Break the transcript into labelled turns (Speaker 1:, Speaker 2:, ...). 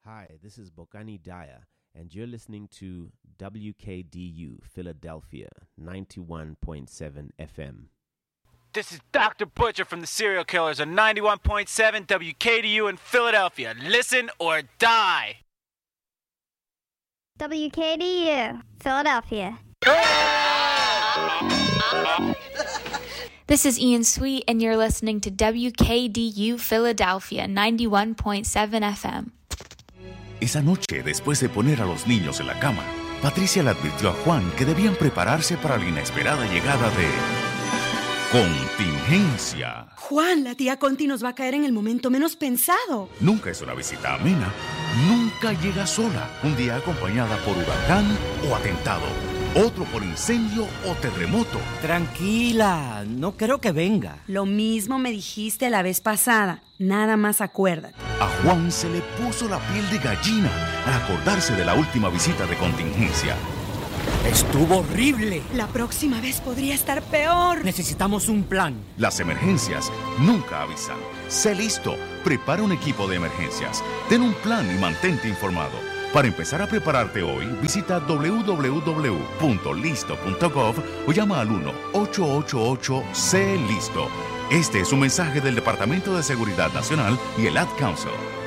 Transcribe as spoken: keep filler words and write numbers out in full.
Speaker 1: Hi, this is Bokani Daya, and you're listening to W K D U Philadelphia ninety-one point seven F M.
Speaker 2: This is Doctor Butcher from the Serial Killers on ninety-one point seven W K D U in Philadelphia. Listen or die.
Speaker 3: W K D U, Philadelphia.
Speaker 4: This is Ian Sweet, and you're listening to W K D U Philadelphia ninety-one point seven F M.
Speaker 5: Esa noche, después de poner a los niños en la cama, Patricia le advirtió a Juan que debían prepararse para la inesperada llegada de... contingencia.
Speaker 6: Juan, la tía Conti nos va a caer en el momento menos pensado.
Speaker 5: Nunca es una visita amena, nunca llega sola, un día acompañada por huracán o atentado, otro por incendio o terremoto.
Speaker 7: Tranquila, no creo que venga.
Speaker 6: Lo mismo me dijiste la vez pasada, nada más acuérdate.
Speaker 5: A Juan se le puso la piel de gallina al acordarse de la última visita de contingencia.
Speaker 7: Estuvo horrible.
Speaker 6: La próxima vez podría estar peor.
Speaker 7: Necesitamos un plan.
Speaker 5: Las emergencias nunca avisan. Sé listo, prepara un equipo de emergencias, ten un plan y mantente informado. Para empezar a prepararte hoy, visita doble u doble u doble u punto listo punto gov o llama al uno ocho ocho ocho C listo. Este es un mensaje del Departamento de Seguridad Nacional y el Ad Council.